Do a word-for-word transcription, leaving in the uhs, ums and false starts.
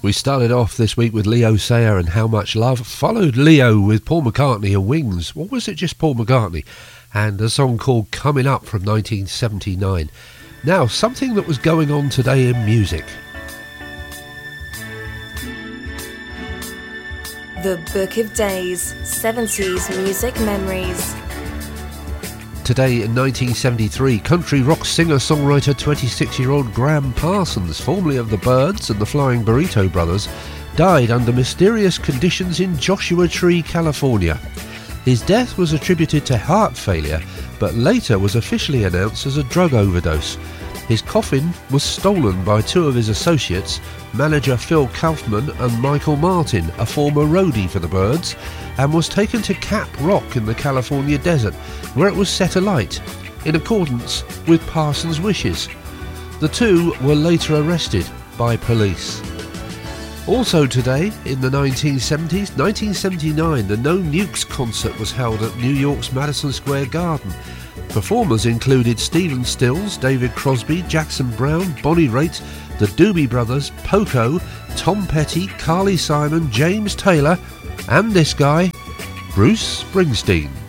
We started off this week with Leo Sayer and How Much Love, followed Leo with Paul McCartney and Wings. Or was it just Paul McCartney? And a song called Coming Up from nineteen seventy-nine. Now, something that was going on today in music. The Book of Days, seventies Music Memories. Today in nineteen seventy-three, country rock singer-songwriter twenty-six-year-old Graham Parsons, formerly of the Byrds and the Flying Burrito Brothers, died under mysterious conditions in Joshua Tree, California. His death was attributed to heart failure, but later was officially announced as a drug overdose. His coffin was stolen by two of his associates, manager Phil Kaufman and Michael Martin, a former roadie for the Byrds, and was taken to Cap Rock in the California desert, where it was set alight, in accordance with Parsons' wishes. The two were later arrested by police. Also today, in the nineteen seventies, nineteen seventy-nine, the No Nukes concert was held at New York's Madison Square Garden. Performers included Stephen Stills, David Crosby, Jackson Browne, Bonnie Raitt, the Doobie Brothers, Poco, Tom Petty, Carly Simon, James Taylor, and this guy, Bruce Springsteen.